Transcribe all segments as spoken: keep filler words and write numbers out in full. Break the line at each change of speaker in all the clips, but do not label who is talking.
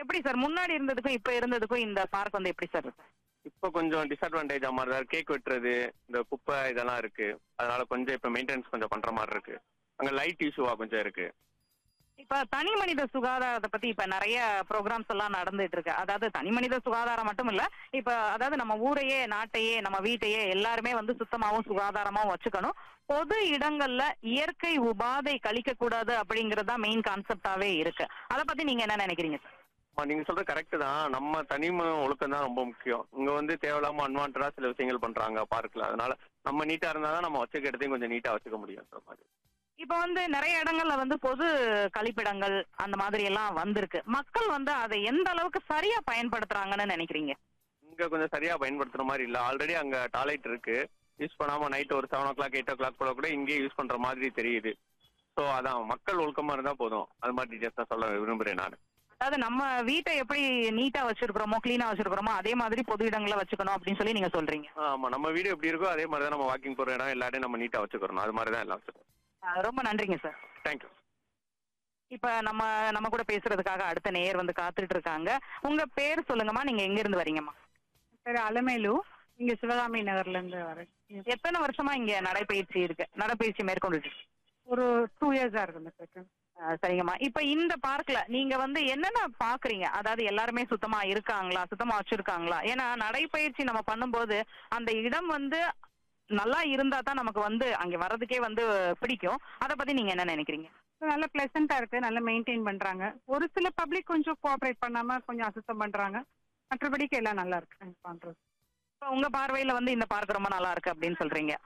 எப்படி சார் முன்னாடி இருந்ததுக்கும் இப்ப இருந்ததுக்கும் இந்த பார்க் வந்து எப்படி சார் இருக்கு?
இப்போ கொஞ்சம் டிஸ்அட்வான்டேஜ் மாதிரி தான். கேக் வெட்டுறது, இந்த குப்பை இதெல்லாம் இருக்கு. அதனால கொஞ்சம் இப்போ மெயின்டெனன்ஸ் கொஞ்சம் பண்ற மாதிரி இருக்கு. அங்க லைட் இஷ்யூவா கொஞ்சம் இருக்கு.
இப்ப தனி மனித சுகாதாரத்தை பத்தி இப்ப நிறைய ப்ரோக்ராம்ஸ் எல்லாம் நடந்துட்டு இருக்கு. அதாவது தனி மனித சுகாதாரம் மட்டும் இல்ல, இப்ப அதாவது நம்ம ஊரையே, நாட்டையே, நம்ம வீட்டையே எல்லாருமே வந்து சுத்தமாவும் சுகாதாரமாவும் வச்சுக்கணும். பொது இடங்கள்ல இயற்கை உபாதை கழிக்க கூடாது அப்படிங்கறதா மெயின் கான்செப்டாவே இருக்கு. அத பத்தி நீங்க என்ன நினைக்கிறீங்க சார்?
நீங்க சொல்றது கரெக்ட் தான். நம்ம தனிம ஒழுக்கம் தான் ரொம்ப முக்கியம். இங்க வந்து தேவையில்லாம அன்வான்டா சில விஷயங்கள் பண்றாங்க பார்க்ல. அதனால நம்ம நீட்டா இருந்தாதான் நம்ம வச்சுக்க இடத்தையும் கொஞ்சம் நீட்டா வச்சுக்க முடியும்ன்ற மாதிரி.
இப்ப வந்து நிறைய இடங்கள்ல வந்து பொது கழிப்பிடங்கள் அந்த மாதிரி எல்லாம் வந்திருக்கு. மக்கள் வந்து அதை எந்த அளவுக்கு சரியா பயன்படுத்துறாங்கன்னு நினைக்கிறீங்க?
இங்க கொஞ்சம் சரியா பயன்படுத்துற மாதிரி இல்ல. ஆல்ரெடி அங்க டாய்லெட் இருக்கு. யூஸ் பண்ணாம நைட் ஒரு செவன் ஓ கிளாக் எயிட் ஓ கிளாக் போல கூட இங்கே யூஸ் பண்ற மாதிரி தெரியுது. ஸோ அதான் மக்கள் ஒழுக்கமா இருந்தா போதும். அது மாதிரி டீச்சர்ஸ் தான் சொல்ல விரும்புறேன் நான்.
அதாவது நம்ம வீட்டை எப்படி நீட்டா வச்சிருக்கிறோமோ, கிளீனா வச்சிருக்கிறோமோ அதே மாதிரி பொது இடங்களை வச்சுக்கணும் அப்படின்னு சொல்லி நீங்க சொல்றீங்க.
ஆமா, நம்ம வீடு எப்படி இருக்கோ அதே மாதிரி தான் நம்ம வாக்கிங் போற இடம் எல்லா இடம் நம்ம நீட்டா வச்சுக்கிறோம். அது மாதிரி தான் எல்லாம் வச்சுக்கிறோம்.
ரொம்ப நன்றிங்க சார்.
தேங்க்யூ.
இப்ப நம்ம நம்ம கூட பேசுறதுக்காக அடுத்த நேயர் வந்து காத்துட்டு இருக்காங்க. உங்க பேர் சொல்லுங்கம்மா, நீங்க எங்க இருந்து வரீங்கம்மா?
பேர் அலமேலு, இங்க சிவகாமி நகர்ல இருந்து வரேன்.
எத்தனை வருஷமா இங்க நடைபயிற்சி இருக்கு, நடைபயிற்சி மேற்கொண்டு?
ஒரு டூ இயர்ஸா இருக்கு.
சரிங்கம்மா. இப்ப இந்த பார்க்ல நீங்க வந்து என்னென்ன பாக்குறீங்க? அதாவது எல்லாருமே சுத்தமா இருக்காங்களா, சுத்தமா வச்சிருக்காங்களா? ஏன்னா நடைபயிற்சி நம்ம பண்ணும்போது அந்த இடம் வந்து நல்லா இருந்தா தான் நமக்கு வந்து அங்க வர்றதுக்கே வந்து பிடிக்கும். அத பத்தி நீங்க என்ன நினைக்கிறீங்க?
நல்ல பிளசண்டா இருக்கு, நல்லா மெயின்டைன் பண்றாங்க. ஒரு சில பப்ளிக் கொஞ்சம் கோஆபரேட் பண்ணாம கொஞ்சம் அசுத்தம் பண்றாங்க. மற்றபடிக்கு எல்லாம் நல்லா இருக்கு பண்றது.
உங்க பார்வையில வந்து இந்த பார்க் ரொம்ப நல்லா இருக்கு அப்படின்னு சொல்றீங்க.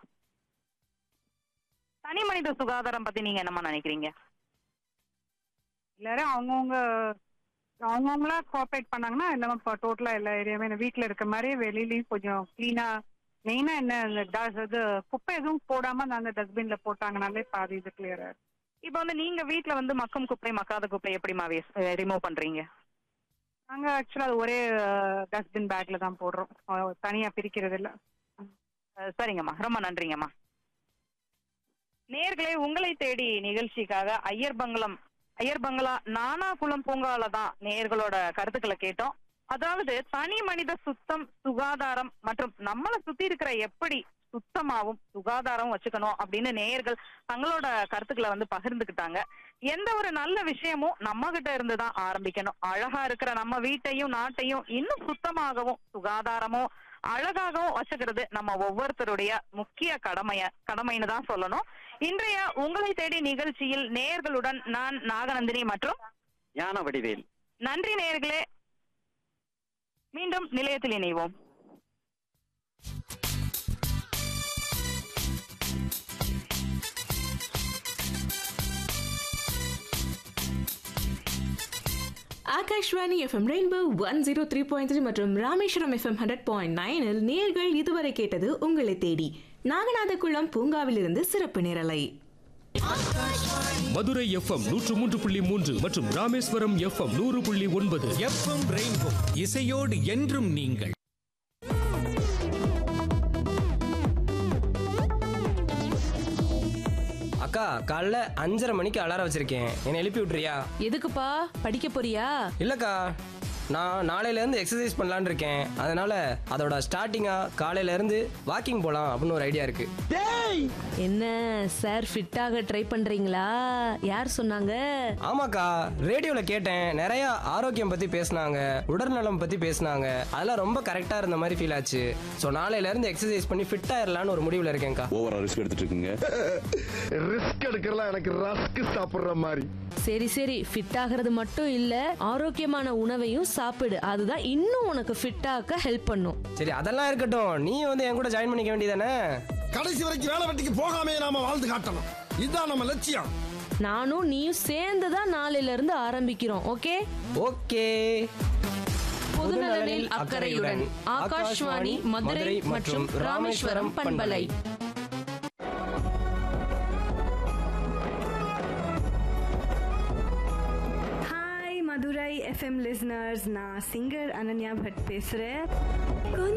தனி மனித சுகாதாரம் பத்தி நீங்க என்னமா நினைக்கிறீங்க?
எல்லாரும் அவங்கவுங்க அவங்கவுங்களா கோஆபரேட் பண்ணாங்கன்னா எல்லாமே டோட்டலா எல்லா ஏரியாவே வீட்டுல இருக்க மாதிரி வெளியிலயும் கொஞ்சம் கிளீனா, மெயினா என்ன இது குப்பை எதுவும் போடாம அந்த டஸ்ட்பின்ல போட்டாங்கனாலே பாதி இது கிளியரா.
இப்ப வந்து நீங்க வீட்டுல வந்து மக்கும் குப்பை மக்காத குப்பை எப்படிமா ரிமூவ் பண்றீங்க?
நாங்க ஆக்சுவலா அது ஒரே டஸ்ட்பின் பேக்ல தான் போடுறோம், தனியா பிரிக்கிறது இல்ல.
சரிங்கம்மா, ரொம்ப நன்றிங்கம்மா. நேயர்களே, உங்களை தேடி நிகழ்ச்சிக்காக ஐயர் பங்களம் ஐயர் பங்களா நானாகுளம் பூங்கால தான் நேயர்களோட கருத்துக்களை கேட்டோம். அதாவது தனி மனித சுத்தம், சுகாதாரம் மற்றும் நம்மளை சுத்தி இருக்கிற எப்படி சுத்தமாவும் சுகாதாரமும் வச்சுக்கணும் அப்படின்னு நேயர்கள் தங்களோட கருத்துக்களை வந்து பகிர்ந்துக்கிட்டாங்க. எந்த ஒரு நல்ல விஷயமும் நம்ம கிட்ட இருந்துதான் ஆரம்பிக்கணும். அழகா இருக்கிற நம்ம வீட்டையும் நாட்டையும் இன்னும் சுத்தமாகவும் சுகாதாரமும் அழகாகவும் வச்சுக்கிறது நம்ம ஒவ்வொருத்தருடைய முக்கிய கடமைய கடமைன்னு தான் சொல்லணும். இன்றைய உங்களை தேடி நிகழ்ச்சியில் நேயர்களுடன் நான் நாகநந்தினி மற்றும்
ஞான வடிவேல்.
நன்றி நேயர்களே. மீண்டும் நிலையத்தில் இணைவோம்.
Akashvani FM rainbow one zero three point three மற்றும் ராமேஸ்வரம் எஃப்எம் ஹண்ட்ரட் பாயிண்ட் நைனில் நேர்கள் இதுவரை கேட்டது உங்களை தேடி நாகநாதகுளம் பூங்காவிலிருந்து சிறப்பு நிரலை.
மதுரை எஃப்எம் நூற்று மூன்று புள்ளி மூன்று மற்றும் ராமேஸ்வரம் எஃப்எம் நூறு புள்ளி ஒன்பது.
எஃப்எம் ரெயின்போ இசையோடு என்றும் நீங்கள்.
அக்கா, காலைல அஞ்சரை மணிக்கு அலாரம் வச்சிருக்கேன், என்னை எழுப்பி விட்டுறியா?
எதுக்குப்பா, படிக்க போறியா?
இல்லக்கா, நான் நாளையிலேருந்து எக்ஸசைஸ் பண்ணலான்னு இருக்கேன். அதனால அதோட ஸ்டார்டிங்காக காலையிலேருந்து வாக்கிங் போகலாம் அப்படின்னு ஒரு ஐடியா இருக்கு.
என்ன சார், ஃபிட்டாக ட்ரை பண்றீங்களா? யார் சொன்னாங்க?
ஆமாக்கா, ரேடியோவில் கேட்டேன். நிறைய ஆரோக்கியம் பற்றி பேசினாங்க, உடல்நலம் பற்றி பேசினாங்க. அதெல்லாம் ரொம்ப கரெக்டாக இருந்த மாதிரி ஃபீல் ஆச்சு. ஸோ நாளையிலேருந்து எக்ஸசைஸ் பண்ணி ஃபிட் ஆயிடலான்னு ஒரு முடிவில் இருக்கேன்க்கா.
ஓவரா ரிஸ்க் எடுத்துட்டு இருக்கீங்க. ரிஸ்க் எடுக்கிறலாம் எனக்கு ரஸ்க் சாப்பிடுற மாதிரி.
சரி சரி, ஃபிட் ஆகிறது மட்டும் இல்ல, ஆரோக்கியமான உணவையும் சாப்பிடு. அதுதான் இன்னும் உனக்கு ஃபிட் ஆக்க ஹெல்ப் பண்ணும்.
சரி, அதெல்லாம் இருக்கட்டும். நீ வந்து என் கூட ஜாயின் பண்ணிக்க வேண்டியதானே?
கடைசி வரைக்கும் வேலை வெட்டிக்கு போகாமே நாம வாழ்ந்து காட்டணும். இதுதான் நம்ம லட்சியம்.
நானும் நீயும் சேர்ந்து தான் நாளையில இருந்து ஆரம்பிக்கிறோம். Okay
okay.
பொதுநலனில் அக்கறையுடன் ஆகாஷ்வாணி மதுரை மற்றும் ராமேஸ்வரம் பண்பலை.
மதுரை எஃப்எம் லிசனர்ஸ், நான் சிங்கர் அனன்யா பட் பேசுறேன்.